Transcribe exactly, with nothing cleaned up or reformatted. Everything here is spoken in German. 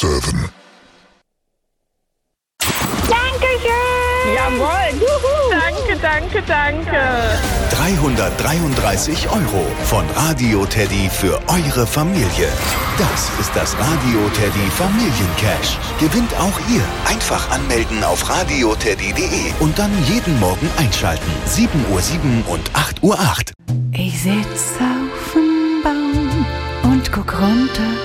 sieben. Dankeschön! Jawohl! Juhu. Danke, danke, danke! dreihundertdreiunddreißig Euro von Radio Teddy für eure Familie. Das ist das Radio Teddy Familiencash. Gewinnt auch ihr. Einfach anmelden auf radioteddy punkt de und dann jeden Morgen einschalten. sieben Uhr sieben und acht Uhr acht. Ich sitz auf dem Baum und guck runter